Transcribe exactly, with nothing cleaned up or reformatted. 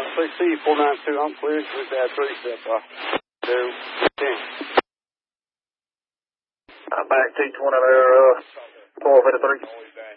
six C four nine two, I'm clear. Just add three step by two ten. I'm back T twenty there, uh, four fifty-three.